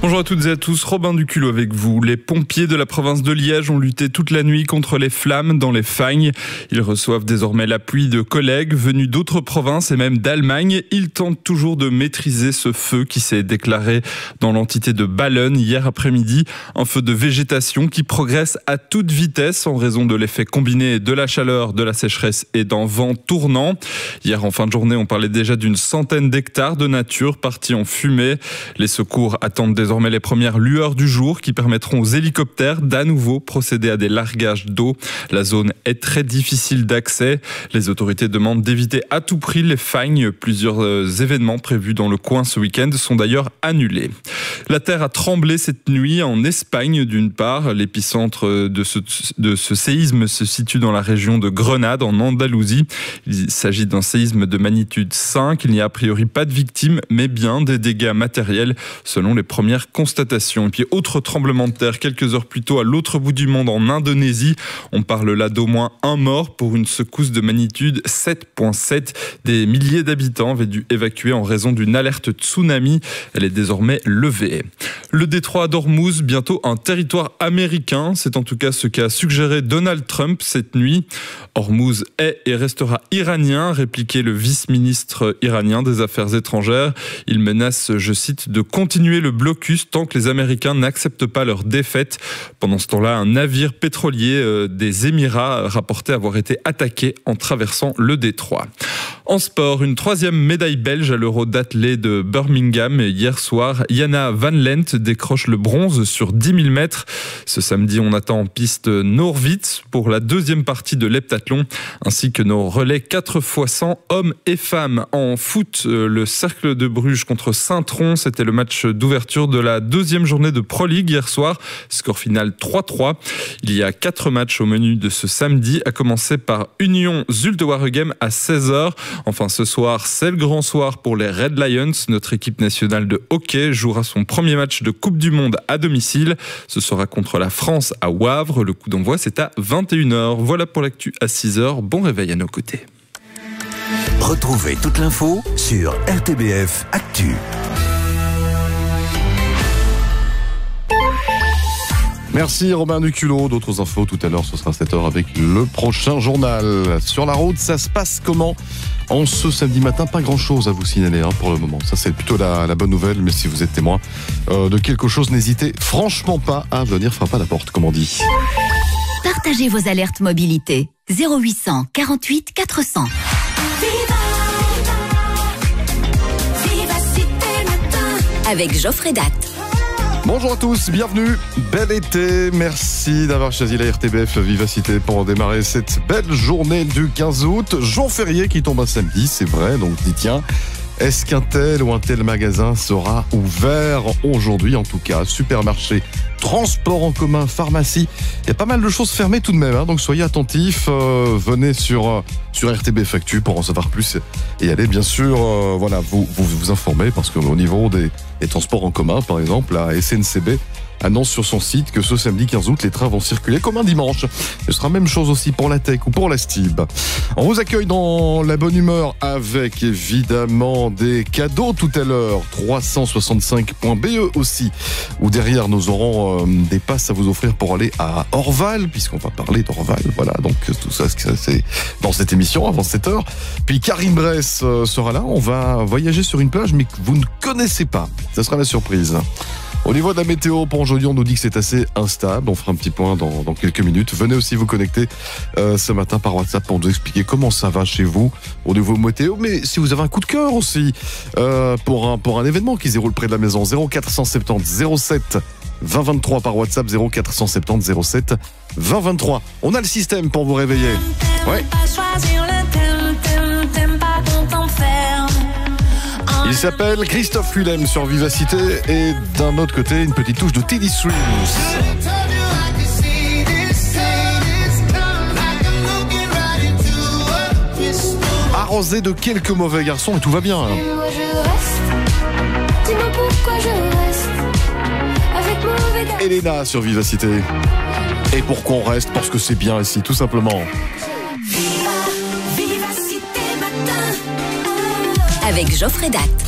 Bonjour à toutes et à tous, Robin Duculot avec vous. Les pompiers de la province de Liège ont lutté toute la nuit contre les flammes dans les Fagnes. Ils reçoivent désormais l'appui de collègues venus d'autres provinces et même d'Allemagne. Ils tentent toujours de maîtriser ce feu qui s'est déclaré dans l'entité de Ballen hier après-midi. Un feu de végétation qui progresse à toute vitesse en raison de l'effet combiné de la chaleur, de la sécheresse et d'un vent tournant. Hier en fin de journée, on parlait déjà d'une centaine d'hectares de nature partis en fumée. Les secours attendent désormais les premières lueurs du jour qui permettront aux hélicoptères d'à nouveau procéder à des largages d'eau. La zone est très difficile d'accès. Les autorités demandent d'éviter à tout prix les Fagnes. Plusieurs événements prévus dans le coin ce week-end sont d'ailleurs annulés. La terre a tremblé cette nuit en Espagne d'une part. L'épicentre de ce séisme se situe dans la région de Grenade en Andalousie. Il s'agit d'un séisme de magnitude 5. Il n'y a a priori pas de victimes mais bien des dégâts matériels selon les premières constatations. Et puis autre tremblement de terre quelques heures plus tôt à l'autre bout du monde en Indonésie. On parle là d'au moins un mort pour une secousse de magnitude 7.7. Des milliers d'habitants avaient dû évacuer en raison d'une alerte tsunami. Elle est désormais levée. Le détroit d'Ormuz, bientôt un territoire américain. C'est en tout cas ce qu'a suggéré Donald Trump cette nuit. Ormuz est et restera iranien, répliquait le vice-ministre iranien des Affaires étrangères. Il menace, je cite, de continuer le blocus tant que les Américains n'acceptent pas leur défaite. Pendant ce temps-là, un navire pétrolier des Émirats rapportait avoir été attaqué en traversant le détroit. En sport, une troisième médaille belge à l'Euro d'athlée de Birmingham. Hier soir, Jana Van Lent décroche le bronze sur 10 000 mètres. Ce samedi, on attend en piste Norwitz pour la deuxième partie de l'heptathlon, ainsi que nos relais 4x100 hommes et femmes. En foot, le Cercle de Bruges contre Saint-Tron, c'était le match d'ouverture de la deuxième journée de Pro League hier soir. Score final 3-3. Il y a 4 matchs au menu de ce samedi, à commencer par Union Zulte Waregem à 16h. Enfin, ce soir, c'est le grand soir pour les Red Lions. Notre équipe nationale de hockey jouera son premier match de Coupe du Monde à domicile. Ce sera contre la France à Wavre. Le coup d'envoi, c'est à 21h. Voilà pour l'actu à 6h. Bon réveil à nos côtés. Retrouvez toute l'info sur RTBF Actu. Merci Robin Duculot. D'autres infos tout à l'heure, ce sera 7h avec le prochain journal. Sur la route, ça se passe comment en ce samedi matin? Pas grand chose à vous signaler pour le moment. Ça, c'est plutôt la bonne nouvelle, mais si vous êtes témoin de quelque chose, n'hésitez franchement pas à venir frapper à la porte, comme on dit. Partagez vos alertes mobilité. 0800 48 400. Avec Geoffrey Datt. Bonjour à tous, bienvenue, bel été, merci d'avoir choisi la RTBF Vivacité pour démarrer cette belle journée du 15 août, jour férié qui tombe un samedi, c'est vrai, donc tiens, est-ce qu'un tel ou un tel magasin sera ouvert aujourd'hui? En tout cas, supermarché, transport en commun, pharmacie, il y a pas mal de choses fermées tout de même, donc soyez attentifs, venez sur RTBF Actu pour en savoir plus et allez bien sûr vous informer parce qu'au niveau des transports en commun, par exemple, la SNCB annonce sur son site que ce samedi 15 août, les trains vont circuler comme un dimanche. Ce sera même chose aussi pour la Tech ou pour la Stib. On vous accueille dans la bonne humeur avec évidemment des cadeaux tout à l'heure. 365.be aussi, où derrière nous aurons des passes à vous offrir pour aller à Orval, puisqu'on va parler d'Orval. Voilà, donc tout ça c'est dans cette émission avant 7h. Puis Karine Bress sera là. On va voyager sur une plage mais que vous ne connaissez pas. Ça sera la surprise. Au niveau de la météo, pour aujourd'hui, on nous dit que c'est assez instable. On fera un petit point dans quelques minutes. Venez aussi vous connecter ce matin par WhatsApp pour nous expliquer comment ça va chez vous au niveau météo. Mais si vous avez un coup de cœur aussi pour un événement qui se déroule près de la maison, 0470 07 20 23 par WhatsApp, 0470 07 20 23. On a le système pour vous réveiller. Ouais. Il s'appelle Christophe Willem sur Vivacité et d'un autre côté, une petite touche de Teddy Swims. Arrosé de quelques mauvais garçons et tout va bien. Elena sur Vivacité. Et pourquoi on reste? Parce que c'est bien ici, tout simplement. Avec Geoffrey Datt.